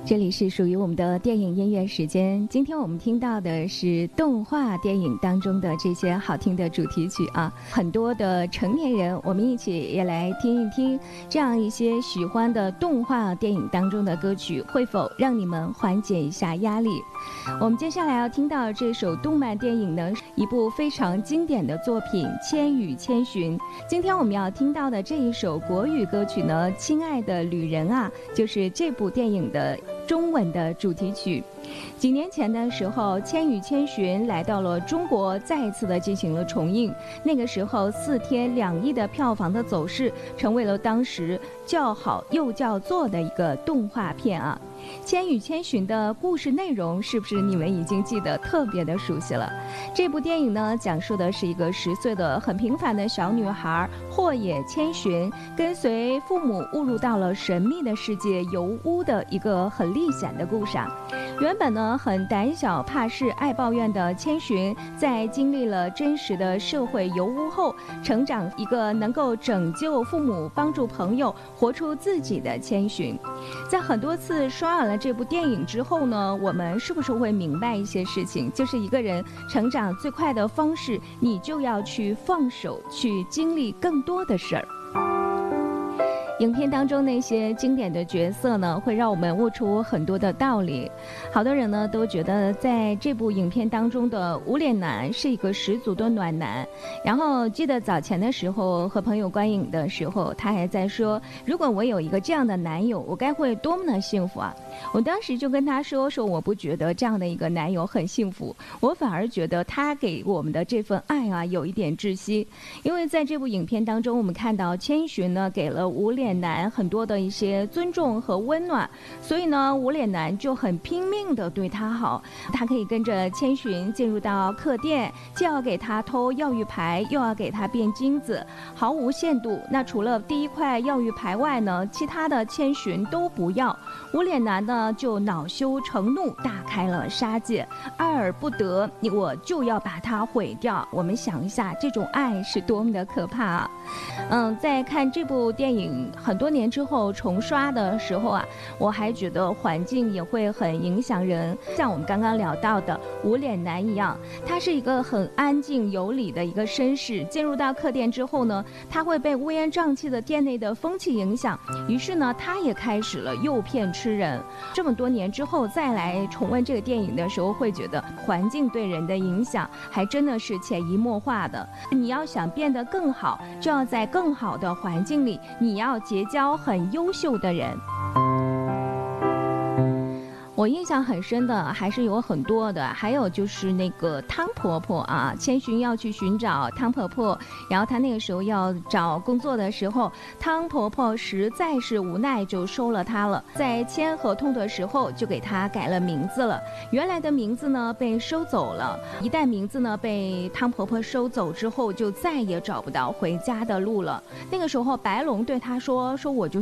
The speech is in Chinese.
这里是属于我们的电影音乐时间。今天我们听到的是动画电影当中的这些好听的主题曲啊，很多的成年人，我们一起也来听一听这样一些喜欢的动画电影当中的歌曲，会否让你们缓解一下压力？我们接下来要听到这首动漫电影呢，一部非常经典的作品《千与千寻》。今天我们要听到的这一首国语歌曲呢，《亲爱的旅人啊》，就是这部电影的中文的主题曲。几年前的时候，《千与千寻》来到了中国，再一次的进行了重映。那个时候4天2亿的票房的走势，成为了当时叫好又叫座的一个动画片啊。《千与千寻》的故事内容是不是你们已经记得特别的熟悉了？这部电影呢，讲述的是一个10岁的很平凡的小女孩霍野千寻，跟随父母误入到了神秘的世界油屋的一个很历险的故事。原本呢很胆小怕事爱抱怨的千寻，在经历了真实的社会油污后，成长一个能够拯救父母帮助朋友活出自己的千寻。在很多次刷完了这部电影之后呢，我们是不是会明白一些事情，就是一个人成长最快的方式，你就要去放手，去经历更多的事儿。影片当中那些经典的角色呢，会让我们悟出很多的道理。好多人呢都觉得在这部影片当中的无脸男是一个十足的暖男。然后记得早前的时候和朋友观影的时候，他还在说，如果我有一个这样的男友，我该会多么的幸福啊！我当时就跟他说我不觉得这样的一个男友很幸福，我反而觉得他给我们的这份爱啊有一点窒息。因为在这部影片当中，我们看到千寻呢给了无脸男很多的一些尊重和温暖，所以呢无脸男就很拼命的对他好。他可以跟着千寻进入到客店，既要给他偷药玉牌，又要给他变金子，毫无限度。那除了第一块药玉牌外呢，其他的千寻都不要。无脸男呢就恼羞成怒，大开了杀戒，爱而不得，我就要把它毁掉。我们想一下，这种爱是多么的可怕啊！在看这部电影很多年之后重刷的时候啊，我还觉得环境也会很影响人。像我们刚刚聊到的无脸男一样，他是一个很安静有礼的一个绅士，进入到客店之后呢，他会被乌烟瘴气的店内的风气影响，于是呢他也开始了诱骗吃人。这么多年之后再来重温这个电影的时候，会觉得环境对人的影响还真的是潜移默化的。你要想变得更好，就要在更好的环境里，你要结交很优秀的人。我印象很深的还是有很多的，还有就是那个汤婆婆啊，千寻要去寻找汤婆婆，然后她那个时候要找工作的时候，汤婆婆实在是无奈就收了她了，在签合同的时候就给她改了名字了，原来的名字呢被收走了，一旦名字呢被汤婆婆收走之后，就再也找不到回家的路了。那个时候白龙对她说我就